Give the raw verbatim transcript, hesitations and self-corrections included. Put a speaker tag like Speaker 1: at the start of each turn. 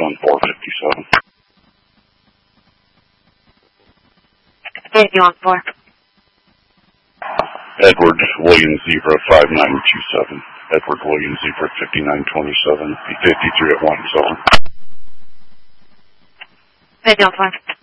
Speaker 1: one four fifty-seven.
Speaker 2: Baby on four.
Speaker 1: Edward William Zebra five nine two seven. Edward William Zebra fifty-nine twenty-seven. P fifty-three at one seven.
Speaker 2: Baby on four.